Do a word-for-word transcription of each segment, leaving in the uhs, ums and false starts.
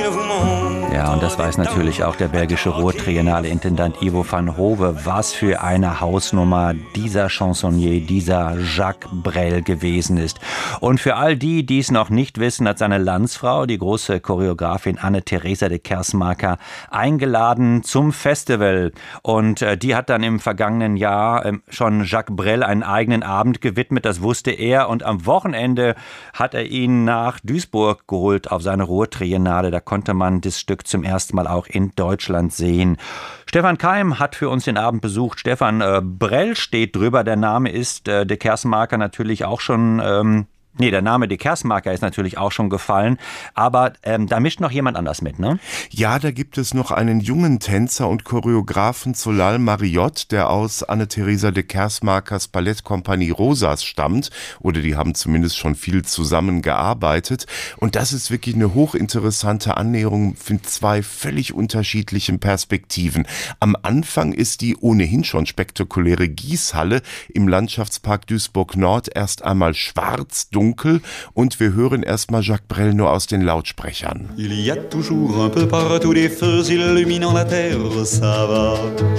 Ja, und das weiß natürlich auch der belgische Ruhr-Triennale-Intendant Ivo van Hove, was für eine Hausnummer dieser Chansonnier, dieser Jacques Brel gewesen ist. Und für all die, die es noch nicht wissen, hat seine Landsfrau, die große Choreografin Anne-Theresa de Kersmaker, eingeladen zum Festival. Und äh, die hat dann im vergangenen Jahr äh, schon Jacques Brel einen eigenen Abend gewidmet, das wusste er. Und am Wochenende hat er ihn nach Duisburg geholt auf seine Ruhr-Triennale. Da konnte man das Stück zum ersten Mal auch in Deutschland sehen. Stefan Keim hat für uns den Abend besucht. Stefan, äh, Brel steht drüber. Der Name ist äh, de Kersmaker natürlich auch schon... Ähm, Nee, der Name de Kersmaker ist natürlich auch schon gefallen, aber ähm, da mischt noch jemand anders mit, ne? Ja, da gibt es noch einen jungen Tänzer und Choreografen, Solal Mariott, der aus Anne-Theresa de Kersmakers Ballettkompanie Rosas stammt, oder die haben zumindest schon viel zusammengearbeitet, und das ist wirklich eine hochinteressante Annäherung von zwei völlig unterschiedlichen Perspektiven. Am Anfang ist die ohnehin schon spektakuläre Gießhalle im Landschaftspark Duisburg-Nord erst einmal schwarz, dunkel, und wir hören erstmal Jacques Brel nur aus den Lautsprechern. Il y a toujours un peu partout des feux illuminant la terre, ça va.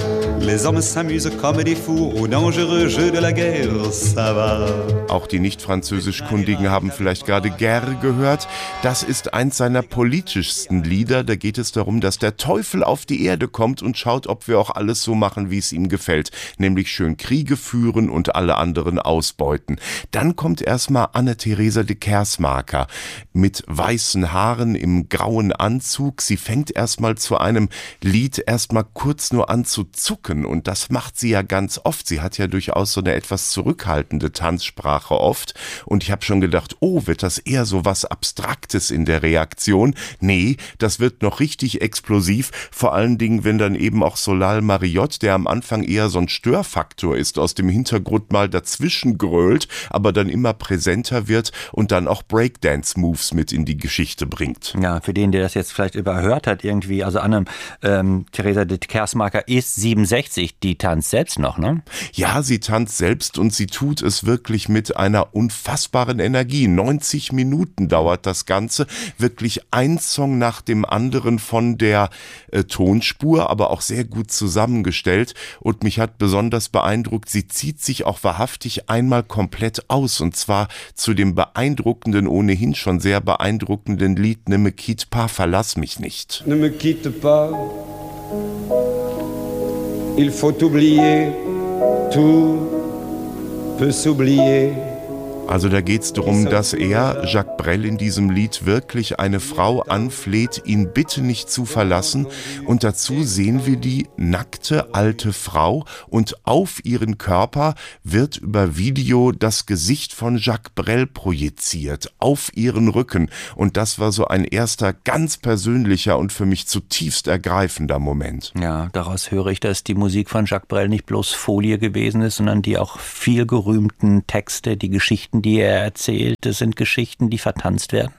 Les hommes s'amusent comme des fous au dangereux jeu de la guerre, ça va. Auch die Nicht-Französischkundigen haben vielleicht gerade Guerre gehört. Das ist eins seiner politischsten Lieder. Da geht es darum, dass der Teufel auf die Erde kommt und schaut, ob wir auch alles so machen, wie es ihm gefällt. Nämlich schön Kriege führen und alle anderen ausbeuten. Dann kommt erstmal Anne-Theresa de Kersmaker mit weißen Haaren im grauen Anzug. Sie fängt erstmal zu einem Lied erstmal kurz nur an zu zucken, und das macht sie ja ganz oft. Sie hat ja durchaus so eine etwas zurückhaltende Tanzsprache oft, und ich habe schon gedacht, oh, wird das eher so was Abstraktes in der Reaktion? Nee, das wird noch richtig explosiv, vor allen Dingen, wenn dann eben auch Solal Mariott, der am Anfang eher so ein Störfaktor ist, aus dem Hintergrund mal dazwischen grölt, aber dann immer präsenter wird und dann auch Breakdance-Moves mit in die Geschichte bringt. Ja, für den, der das jetzt vielleicht überhört hat irgendwie, also Anne ähm, Theresa de Kersmaker ist siebenundsechzig, die tanzt selbst noch, ne? Ja, sie tanzt selbst, und sie tut es wirklich mit einer unfassbaren Energie. neunzig Minuten dauert das Ganze, wirklich ein Song nach dem anderen von der äh, Tonspur, aber auch sehr gut zusammengestellt, und mich hat besonders beeindruckt, sie zieht sich auch wahrhaftig einmal komplett aus, und zwar zu dem beeindruckenden, ohnehin schon sehr beeindruckenden Lied Ne me quitte pas, verlass mich nicht. Ne me quitte pas, il faut oublier, tout peut s'oublier. Also da geht es darum, dass er, Jacques Brel, in diesem Lied wirklich eine Frau anfleht, ihn bitte nicht zu verlassen. Und dazu sehen wir die nackte alte Frau, und auf ihren Körper wird über Video das Gesicht von Jacques Brel projiziert, auf ihren Rücken. Und das war so ein erster ganz persönlicher und für mich zutiefst ergreifender Moment. Ja, daraus höre ich, dass die Musik von Jacques Brel nicht bloß Folie gewesen ist, sondern die auch viel gerühmten Texte, die Geschichten, die er erzählt, das sind Geschichten, die vertanzt werden.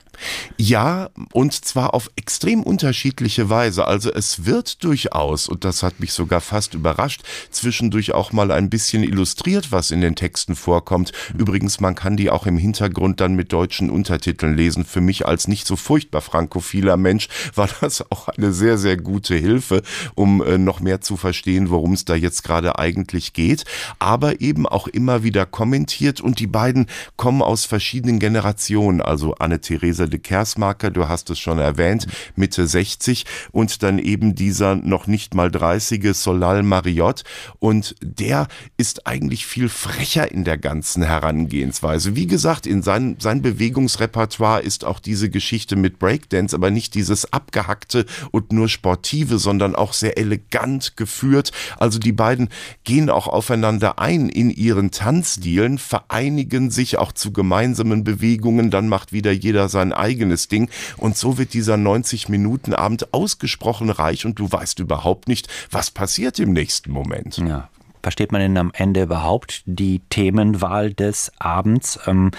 Ja, und zwar auf extrem unterschiedliche Weise. Also es wird durchaus, und das hat mich sogar fast überrascht, zwischendurch auch mal ein bisschen illustriert, was in den Texten vorkommt. Übrigens, man kann die auch im Hintergrund dann mit deutschen Untertiteln lesen. Für mich als nicht so furchtbar frankophiler Mensch war das auch eine sehr, sehr gute Hilfe, um äh, noch mehr zu verstehen, worum es da jetzt gerade eigentlich geht. Aber eben auch immer wieder kommentiert, und die beiden kommen aus verschiedenen Generationen. Also Anne-Theresa de Kersmaker, du hast es schon erwähnt, Mitte sechzig, und dann eben dieser noch nicht mal dreißige Solal Mariott, und der ist eigentlich viel frecher in der ganzen Herangehensweise. Wie gesagt, in sein, sein Bewegungsrepertoire ist auch diese Geschichte mit Breakdance, aber nicht dieses abgehackte und nur sportive, sondern auch sehr elegant geführt. Also die beiden gehen auch aufeinander ein in ihren Tanzstilen, vereinigen sich auch zu gemeinsamen Bewegungen, dann macht wieder jeder sein eigenes Ding, und so wird dieser neunzig-Minuten-Abend ausgesprochen reich, und du weißt überhaupt nicht, was passiert im nächsten Moment. Ja. Versteht man denn am Ende überhaupt die Themenwahl des Abends? Ähm,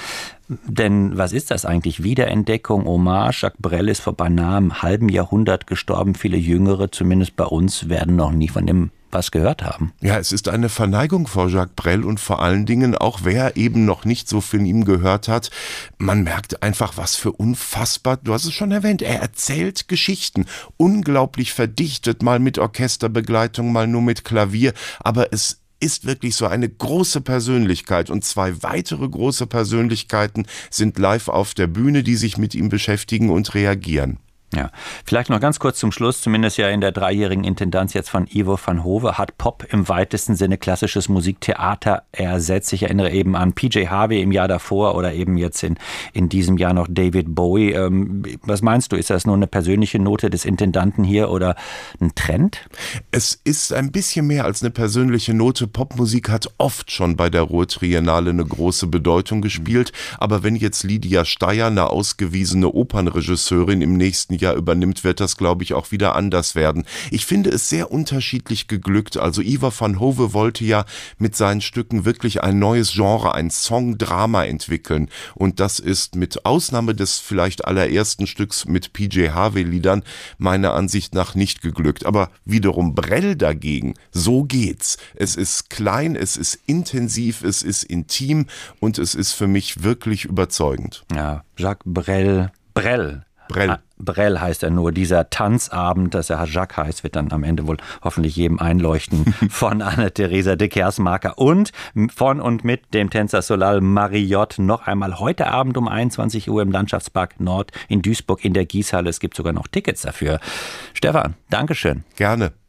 denn was ist das eigentlich? Wiederentdeckung, Hommage? Jacques Brel ist vor beinahe einem halben Jahrhundert gestorben. Viele Jüngere, zumindest bei uns, werden noch nie von dem was gehört haben. Ja, es ist eine Verneigung vor Jacques Brel und vor allen Dingen, auch wer eben noch nicht so von ihm gehört hat, man merkt einfach, was für unfassbar, du hast es schon erwähnt, er erzählt Geschichten, unglaublich verdichtet, mal mit Orchesterbegleitung, mal nur mit Klavier, aber es ist wirklich so eine große Persönlichkeit und zwei weitere große Persönlichkeiten sind live auf der Bühne, die sich mit ihm beschäftigen und reagieren. Ja, vielleicht noch ganz kurz zum Schluss, zumindest ja in der dreijährigen Intendanz jetzt von Ivo van Hove, hat Pop im weitesten Sinne klassisches Musiktheater ersetzt. Ich erinnere eben an P J Harvey im Jahr davor oder eben jetzt in, in diesem Jahr noch David Bowie. Ähm, was meinst du, ist das nur eine persönliche Note des Intendanten hier oder ein Trend? Es ist ein bisschen mehr als eine persönliche Note. Popmusik hat oft schon bei der Ruhr-Triennale eine große Bedeutung gespielt, aber wenn jetzt Lydia Steyer, eine ausgewiesene Opernregisseurin, im nächsten Jahr übernimmt, wird das, glaube ich, auch wieder anders werden. Ich finde es sehr unterschiedlich geglückt. Also Ivo van Hove wollte ja mit seinen Stücken wirklich ein neues Genre, ein Song-Drama entwickeln. Und das ist mit Ausnahme des vielleicht allerersten Stücks mit P J Harvey-Liedern meiner Ansicht nach nicht geglückt. Aber wiederum Brel dagegen, so geht's. Es ist klein, es ist intensiv, es ist intim und es ist für mich wirklich überzeugend. Ja, Jacques Brel, Brel. Brel. Ah, Brel heißt er nur. Dieser Tanzabend, dass er Jacques heißt, wird dann am Ende wohl hoffentlich jedem einleuchten, von Anne-Theresa de Kersmaker und von und mit dem Tänzer Solal Mariotte noch einmal heute Abend um einundzwanzig Uhr im Landschaftspark Nord in Duisburg in der Gießhalle. Es gibt sogar noch Tickets dafür. Stefan, Dankeschön. Gerne.